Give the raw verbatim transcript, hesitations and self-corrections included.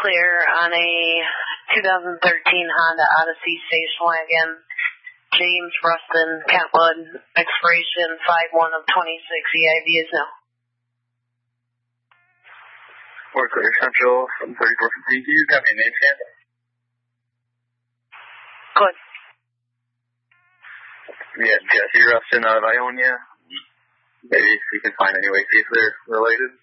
clear on a two thousand thirteen Honda Odyssey station wagon. James Rustin, Kentwood, expiration five one of twenty-six, E I V is no. We're clear, Central from thirty-four fifty. Do you got me a name scan? Good. Yeah, Jesse Rustin out of Ionia. Maybe if you can find any way if they're related.